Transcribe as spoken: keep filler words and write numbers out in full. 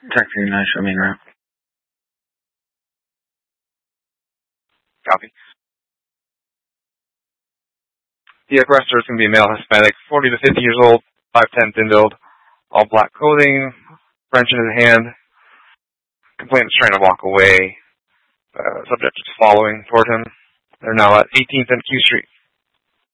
Taxi nine, show me around. Copy. The aggressor is going to be a male Hispanic, forty to fifty years old, five ten, thin build, all black clothing, wrench in his hand. Complainant's trying to walk away. Uh, subject is following toward him. They're now at eighteenth and Q Street.